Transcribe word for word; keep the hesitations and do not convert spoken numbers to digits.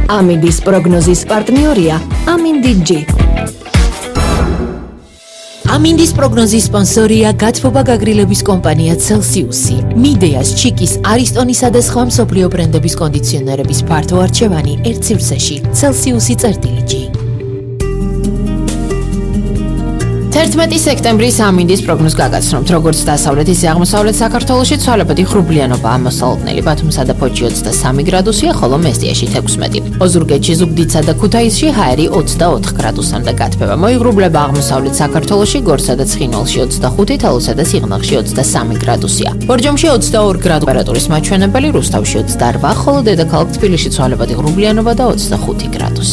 ამინდის პროგნოზის პარტნიორია ამინდი-G. ამინდის პროგნოზის სპონსორია გათბობა გაგრილების კომპანია Celsius-ი. მიდეას, ჩიკის, არისტონისა და სხვა მსოფლიო ბრენდების კონდიციონერების ფართო არჩევანი ერთ სივრცეში. Celsius-ი წერტილი G. თერთმეტი სექტემბრის ამინდის პროგნოზს გაგაცნობთ, როგორც დასავლეთ, ისე აღმოსავლეთ საქართველოში ცვალებადი ღრუბლიანობა ამოსალოდნელი, ბათუმსა და ფოთში ოცდასამი გრადუსია, ხოლო მესტიაში თექვსმეტი. ოზურგეთში, ზუგდიდსა და ქუთაისში ჰაერი ოცდაოთხ გრადუსამდე გათბება. მოიღრუბლება აღმოსავლეთ საქართველოში, გორსა და ცხინვალში ოცდახუთი, თალუსა და სიღნაღში ოცდასამი გრადუსია. ბორჯომში ოცდაორი გრადუსი ტემპერატურის მაჩვენებელი, რუსთავში ოცდარვა, ხოლო დედაქალაქ თბილისში ცვალებადი ღრუბლიანობა და ოცდახუთი გრადუსი.